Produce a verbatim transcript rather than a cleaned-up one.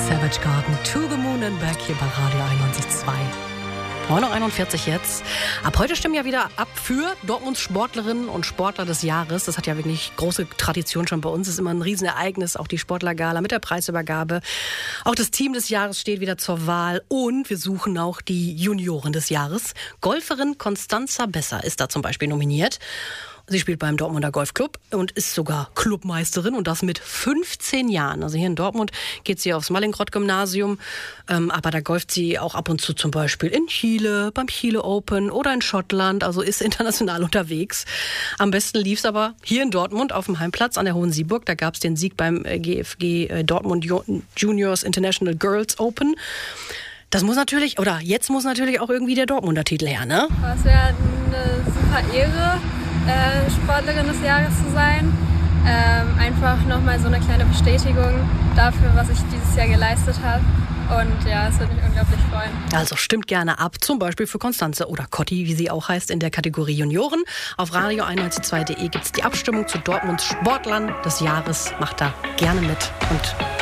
Savage Garden, To the Moon and Back hier bei Radio einundneunzig Komma zwei. neun Uhr einundvierzig jetzt. Ab heute stimmen ja wieder ab für Dortmunds Sportlerinnen und Sportler des Jahres. Das hat ja wirklich große Tradition schon bei uns. Das ist immer ein Riesenereignis, auch die Sportlergala mit der Preisübergabe. Auch das Team des Jahres steht wieder zur Wahl und wir suchen auch die Junioren des Jahres. Golferin Constanza Besser ist da zum Beispiel nominiert. Sie spielt beim Dortmunder Golfclub und ist sogar Clubmeisterin und das mit fünfzehn Jahren. Also hier in Dortmund geht sie aufs Mallinckrodt-Gymnasium, ähm, aber da golft sie auch ab und zu zum Beispiel in Chile, beim Chile Open oder in Schottland, also ist international unterwegs. Am besten lief es aber hier in Dortmund auf dem Heimplatz an der Hohen Sieburg. Da gab es den Sieg beim G F G Dortmund Juniors International Girls Open. Das muss natürlich, oder jetzt muss natürlich auch irgendwie der Dortmunder Titel her, ne? Es wäre eine super Ehre, äh, Sportlerin des Jahres zu sein. Ähm, einfach nochmal so eine kleine Bestätigung dafür, was ich dieses Jahr geleistet habe. Und ja, es würde mich unglaublich freuen. Also stimmt gerne ab, zum Beispiel für Constanze oder Cotti, wie sie auch heißt, in der Kategorie Junioren. Auf radio einundneunzig Komma zwei punkt de gibt es die Abstimmung zu Dortmunds Sportlern des Jahres. Macht da gerne mit und